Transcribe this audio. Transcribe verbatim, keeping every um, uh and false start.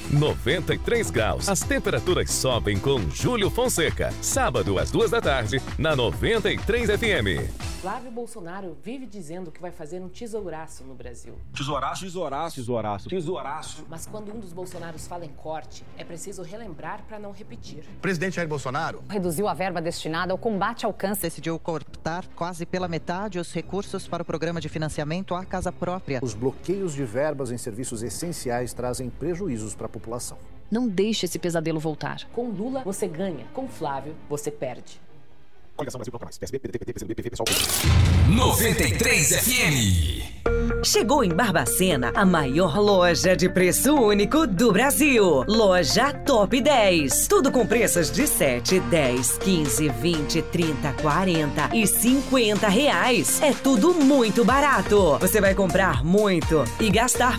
noventa e três graus. As temperaturas sobem com Júlio Fonseca. Sábado às duas da tarde, na noventa e três F M. Flávio Bolsonaro vive dizendo que vai fazer um tesouraço no Brasil. Tesouraço, tesouraço, tesouraço, tesouraço. Mas quando um dos Bolsonaros fala em corte, é preciso relembrar para não repetir. O presidente Jair Bolsonaro reduziu a verba destinada ao combate ao câncer. Decidiu cortar quase pela metade os recursos para o programa de financiamento à casa própria. Os bloqueios de verbas em serviços essenciais trazem prejuízos para a população. Não deixe esse pesadelo voltar. Com Lula, você ganha. Com Flávio, você perde. noventa e três F M. Chegou em Barbacena a maior loja de preço único do Brasil. Loja Top dez. Tudo com preços de sete, dez, quinze, vinte, trinta, quarenta e cinquenta reais. É tudo muito barato. Você vai comprar muito e gastar